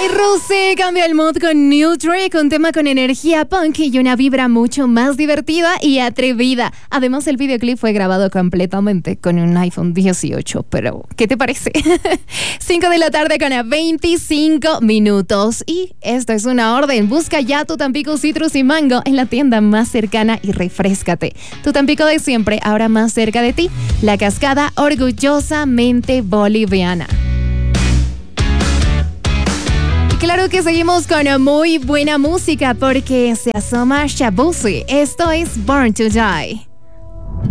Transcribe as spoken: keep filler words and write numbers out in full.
Rosé cambia el mood con New Trick, un tema con energía punk y una vibra mucho más divertida y atrevida. Además, el videoclip fue grabado completamente con un iPhone dieciocho, pero ¿qué te parece? cinco de la tarde con veinticinco minutos. Y esto es una orden. Busca ya tu Tampico Citrus y Mango en la tienda más cercana y refréscate. Tu Tampico de siempre, ahora más cerca de ti. La Cascada, orgullosamente boliviana. Claro que seguimos con muy buena música porque se asoma Shabuzi. Esto es Born to Die.